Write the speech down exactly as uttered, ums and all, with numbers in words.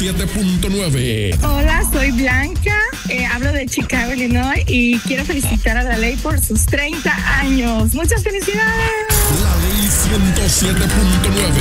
siete punto nueve. Hola, soy Blanca, eh, hablo de Chicago, Illinois y quiero felicitar a la ley por sus treinta años. ¡Muchas felicidades! La Ley ciento siete punto nueve.